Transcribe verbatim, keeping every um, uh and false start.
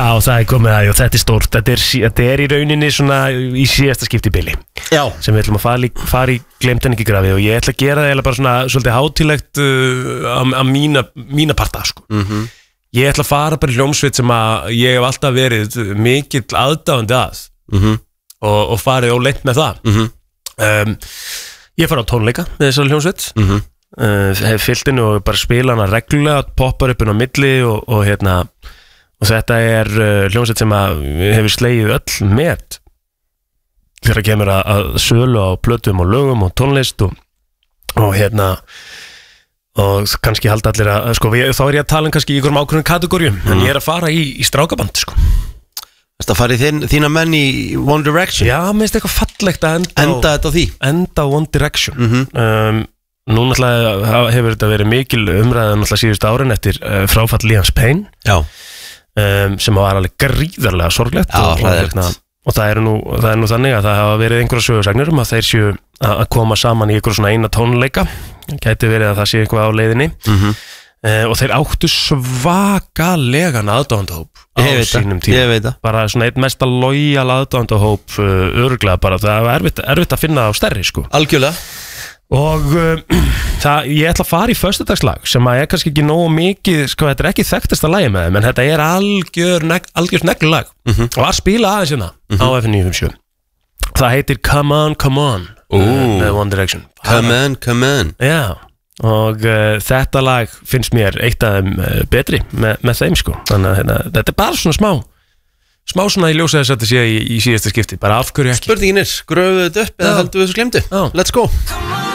og það er komið að, og þetta er stórt, þetta er, þetta er í rauninni svona í síðasta skipti bili. Já. Sem við ætlum að fara í, fara í glemtan ekki grafið og ég ætla að gera það eða bara svona svolítið hátílegt uh, á, á mína, mína parta, sko. Mm-hmm. Ég ætla að fara bara í hljómsveit sem að ég hef alltaf verið mikill aðdáandi að mm-hmm. og, og farið óleint með það. Mm-hmm. Um, ég fara á tónleika með þessari hljómsveit. Mm-hmm. Uh, hef fyllt inn og bara spila hana reglulega, poppar upp inn á milli og, og hérna og þetta er uh, hljómsveit sem að hefur slegið öll met þegar kemur að, að sölu á plötum og lögum og tónlist og, og hérna og kannski halda allir að sko, við, þá er ég að tala um kannski í einhverjum ákveðnum kategórium mm. en ég er að fara í, í strákaband sko. Það farið þín, þína menn í One Direction? Já, mér finnst eitthvað fallegt að enda, enda þetta á því enda á One Direction mm-hmm. um Nú náttúrulega hefur þetta verið mikil umræða náttúrulega síðust árin eftir uh, fráfall Liam Payne um, sem var alveg gríðarlega sorglegt Já, og, og, og það er nú, það er nú þannig að það hafa verið einhverja sögursagnir um að þeir séu að koma saman í einhverjum svona eina tónleika gæti verið að það sé eitthvað á leiðinni mm-hmm. uh, og þeir áttu svakalegan aðdáendahóp á sínum tíma bara svona einn mesta lojal aðdáendahóp uh, öruglega bara það var erfitt, erfitt að finna á stærri sko. Algjörlega og uh, það, ég ætla að fara í föstudagslag sem að er kannski ekki nógu mikið sko, þetta er ekki þekktasta lagi með þeim en þetta er algjör, neg, algjör neglulag mm-hmm. og að spila aðeins hérna mm-hmm. á F níu fimm sjö það heitir Come On, Come On uh, með One Direction Come On, Come On Já, og uh, þetta lag finnst mér eitt af þeim uh, betri með, með þeim sko þannig að hérna, þetta er bara svona smá smá svona í ljósa þess að þetta sé í, í síðasta skipti bara afhverju ekki Spurningin er, gröfuðu þetta upp eða haldu við þessu glemdu? Let's go